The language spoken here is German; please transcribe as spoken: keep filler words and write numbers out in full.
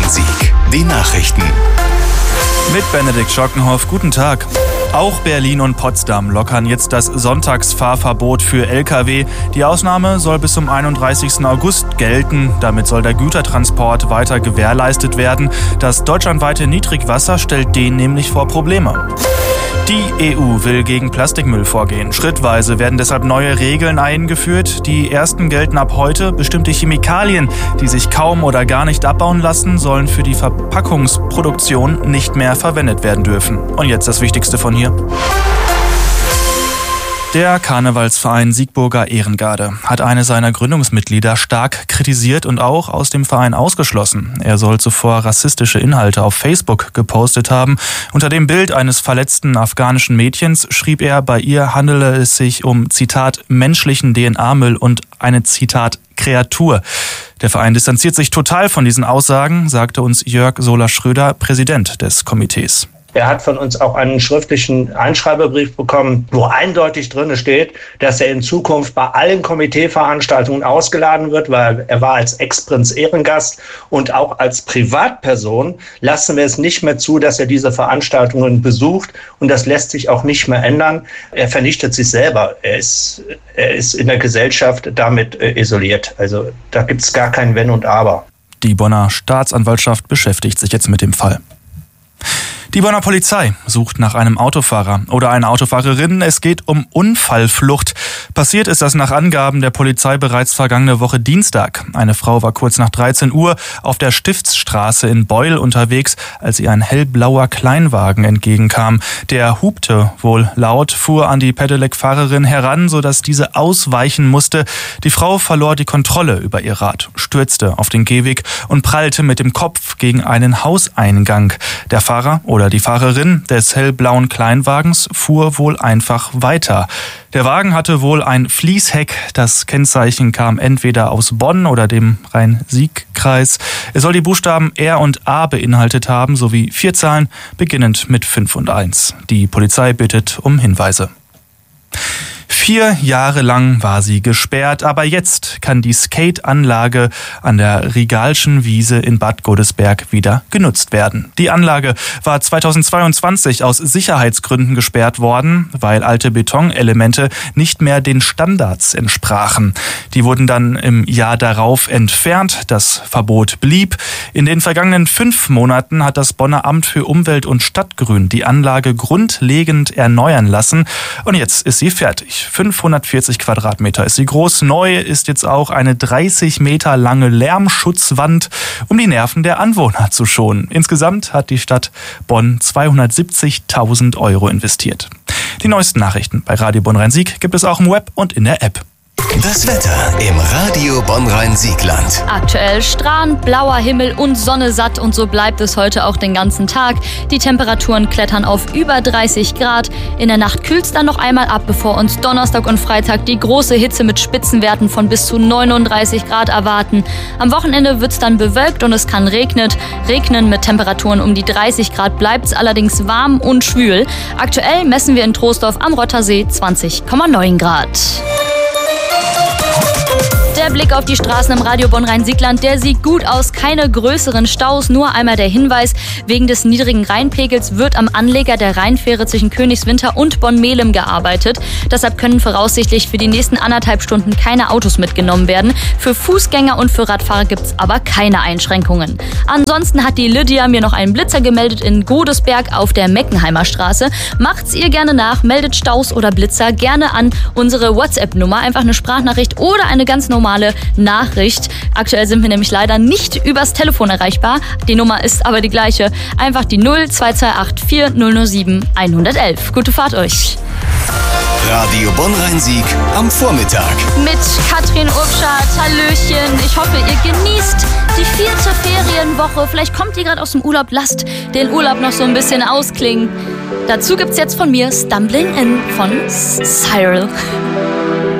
Bonn-Rhein-Sieg. Die Nachrichten. Mit Benedikt Schockenhoff, guten Tag. Auch Berlin und Potsdam lockern jetzt das Sonntagsfahrverbot für L K W. Die Ausnahme soll bis zum einunddreißigsten August gelten. Damit soll der Gütertransport weiter gewährleistet werden. Das deutschlandweite Niedrigwasser stellt den nämlich vor Probleme. Die E U will gegen Plastikmüll vorgehen. Schrittweise werden deshalb neue Regeln eingeführt. Die ersten gelten ab heute. Bestimmte Chemikalien, die sich kaum oder gar nicht abbauen lassen, sollen für die Verpackungsproduktion nicht mehr verwendet werden dürfen. Und jetzt das Wichtigste von hier. Der Karnevalsverein Siegburger Ehrengarde hat eine seiner Gründungsmitglieder stark kritisiert und auch aus dem Verein ausgeschlossen. Er soll zuvor rassistische Inhalte auf Facebook gepostet haben. Unter dem Bild eines verletzten afghanischen Mädchens schrieb er, bei ihr handele es sich um, Zitat, menschlichen D N A-Müll und eine, Zitat, Kreatur. Der Verein distanziert sich total von diesen Aussagen, sagte uns Jörg Soler-Schröder, Präsident des Komitees. Er hat von uns auch einen schriftlichen Einschreibebrief bekommen, wo eindeutig drin steht, dass er in Zukunft bei allen Komiteeveranstaltungen ausgeladen wird, weil er war als Ex-Prinz Ehrengast und auch als Privatperson lassen wir es nicht mehr zu, dass er diese Veranstaltungen besucht und das lässt sich auch nicht mehr ändern. Er vernichtet sich selber. Er ist, er ist in der Gesellschaft damit äh, isoliert. Also da gibt es gar kein Wenn und Aber. Die Bonner Staatsanwaltschaft beschäftigt sich jetzt mit dem Fall. Die Bonner Polizei sucht nach einem Autofahrer oder einer Autofahrerin. Es geht um Unfallflucht. Passiert ist das nach Angaben der Polizei bereits vergangene Woche Dienstag. Eine Frau war kurz nach dreizehn Uhr auf der Stiftsstraße in Beul unterwegs, als ihr ein hellblauer Kleinwagen entgegenkam. Der hupte wohl laut, fuhr an die Pedelec-Fahrerin heran, sodass diese ausweichen musste. Die Frau verlor die Kontrolle über ihr Rad, stürzte auf den Gehweg und prallte mit dem Kopf gegen einen Hauseingang. Der Fahrer oder die Fahrerin des hellblauen Kleinwagens fuhr wohl einfach weiter. Der Wagen hatte wohl ein Fließheck. Das Kennzeichen kam entweder aus Bonn oder dem Rhein-Sieg-Kreis. Es soll die Buchstaben R und A beinhaltet haben, sowie vier Zahlen, beginnend mit fünf und eins. Die Polizei bittet um Hinweise. Vier Jahre lang war sie gesperrt, aber jetzt kann die Skate-Anlage an der Rigalschen Wiese in Bad Godesberg wieder genutzt werden. Die Anlage war zweitausendzweiundzwanzig aus Sicherheitsgründen gesperrt worden, weil alte Betonelemente nicht mehr den Standards entsprachen. Die wurden dann im Jahr darauf entfernt, das Verbot blieb. In den vergangenen fünf Monaten hat das Bonner Amt für Umwelt und Stadtgrün die Anlage grundlegend erneuern lassen und jetzt ist sie fertig. fünfhundertvierzig Quadratmeter ist sie groß. Neu ist jetzt auch eine dreißig Meter lange Lärmschutzwand, um die Nerven der Anwohner zu schonen. Insgesamt hat die Stadt Bonn zweihundertsiebzigtausend Euro investiert. Die neuesten Nachrichten bei Radio Bonn-Rhein-Sieg gibt es auch im Web und in der App. Das Wetter im Radio Bonn-Rhein-Siegland. Aktuell strahlend blauer Himmel und Sonne satt und so bleibt es heute auch den ganzen Tag. Die Temperaturen klettern auf über dreißig Grad. In der Nacht kühlt es dann noch einmal ab, bevor uns Donnerstag und Freitag die große Hitze mit Spitzenwerten von bis zu neununddreißig Grad erwarten. Am Wochenende wird es dann bewölkt und es kann regnen. Regnen mit Temperaturen um die dreißig Grad bleibt es allerdings warm und schwül. Aktuell messen wir in Troisdorf am Rottersee zwanzig Komma neun Grad. Der Blick auf die Straßen im Radio Bonn-Rhein-Siegland, der sieht gut aus. Keine größeren Staus, nur einmal der Hinweis. Wegen des niedrigen Rheinpegels wird am Anleger der Rheinfähre zwischen Königswinter und Bonn-Melem gearbeitet. Deshalb können voraussichtlich für die nächsten anderthalb Stunden keine Autos mitgenommen werden. Für Fußgänger und für Radfahrer gibt es aber keine Einschränkungen. Ansonsten hat die Lydia mir noch einen Blitzer gemeldet in Godesberg auf der Meckenheimer Straße. Macht's ihr gerne nach, meldet Staus oder Blitzer gerne an unsere WhatsApp-Nummer. Einfach eine Sprachnachricht oder eine ganz normale Nachricht. Aktuell sind wir nämlich leider nicht übers Telefon erreichbar. Die Nummer ist aber die gleiche. Einfach die null zwei zwei acht vier null null sieben eins eins eins. Gute Fahrt euch. Radio Bonn-Rhein-Sieg am Vormittag. Mit Katrin Urpschat, Hallöchen. Ich hoffe, ihr genießt die vierte Ferienwoche. Vielleicht kommt ihr gerade aus dem Urlaub. Lasst den Urlaub noch so ein bisschen ausklingen. Dazu gibt's jetzt von mir Stumbling In von Cyril.